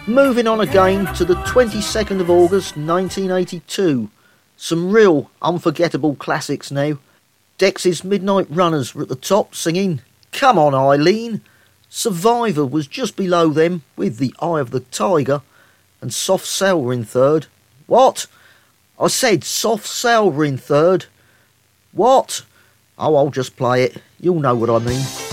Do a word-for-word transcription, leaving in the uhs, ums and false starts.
Moving on again to the twenty-second of August nineteen eighty-two. Some real unforgettable classics now. Dex's Midnight Runners were at the top singing Come On Eileen. Survivor was just below them with The Eye of the Tiger, and Soft Cell were in third. What? I said Soft Cell were in third. What? Oh, I'll just play it. You'll know what I mean.